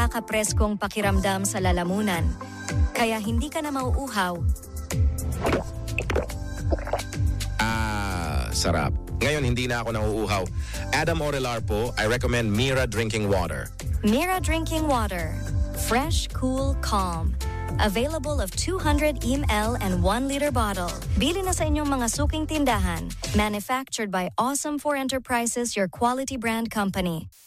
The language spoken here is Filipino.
nakakapreskong pakiramdam sa lalamunan. Kaya hindi ka na mauuhaw. Sarap. Ngayon, hindi na ako nauuhaw. Adam Orelar po, I recommend Mira Drinking Water. Mira Drinking Water. Fresh, cool, calm. Available of 200 ml and 1 liter bottle. Bili na sa inyong mga suking tindahan. Manufactured by Awesome 4 Enterprises, your quality brand company.